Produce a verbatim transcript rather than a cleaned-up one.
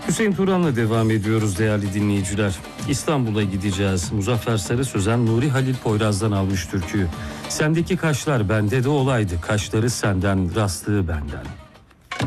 Hüseyin Turan'la devam ediyoruz değerli dinleyiciler. İstanbul'a gideceğiz. Muzaffer Sarı Sözen Nuri Halil Poyraz'dan almış türküyü. Sendeki kaşlar bende de olaydı, kaşları senden, rastlığı benden.